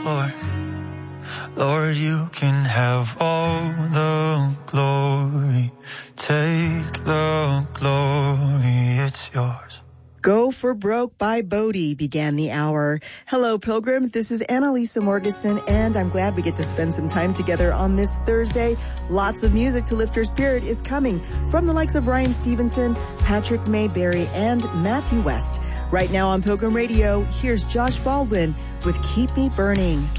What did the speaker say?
Lord. Lord, you can have all the glory. Take the glory, it's yours. Go for Broke by Bodie began the hour. Hello, Pilgrim. This is Annalisa Morgeson, and I'm glad we get to spend some time together on this Thursday. Lots of music to lift your spirit is coming from the likes of Ryan Stevenson, Patrick Mayberry, and Matthew West. Right now on Pilgrim Radio, here's Josh Baldwin with Keep Me Burning.